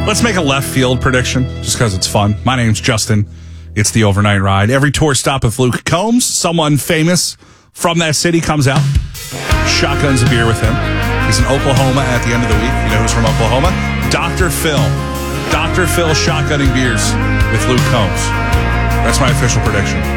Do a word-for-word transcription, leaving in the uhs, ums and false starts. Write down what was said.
Let's make a left field prediction just because it's fun. My name's Justin. It's the Overnight Ride. Every tour stop with Luke Combs, someone famous from that city, comes out, shotguns a beer with him. He's in Oklahoma at the end of the week. You know who's from Oklahoma? Doctor Phil. Doctor Phil shotgunning beers with Luke Combs. That's my official prediction.